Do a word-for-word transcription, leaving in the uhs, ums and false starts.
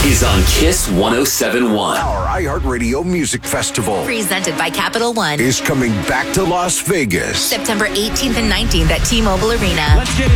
is on Kiss one oh seven point one. Our iHeartRadio Music Festival Presented by Capital One. is coming back to Las Vegas. September eighteenth and nineteenth at T-Mobile Arena. Let's get it